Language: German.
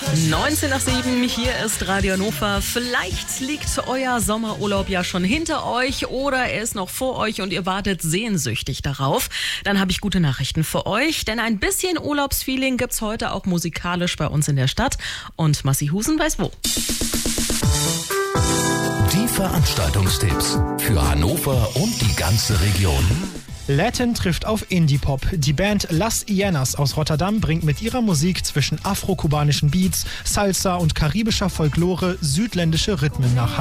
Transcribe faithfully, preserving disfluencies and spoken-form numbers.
neunzehn nach sieben, hier ist Radio Hannover. Vielleicht liegt euer Sommerurlaub ja schon hinter euch oder er ist noch vor euch und ihr wartet sehnsüchtig darauf. Dann habe ich gute Nachrichten für euch, denn ein bisschen Urlaubsfeeling gibt's heute auch musikalisch bei uns in der Stadt. Und Massi Husen weiß wo. Die Veranstaltungstipps für Hannover und die ganze Region. Latin trifft auf Indie-Pop. Die Band Las Hienas aus Rotterdam bringt mit ihrer Musik zwischen afro-kubanischen Beats, Salsa und karibischer Folklore südländische Rhythmen nach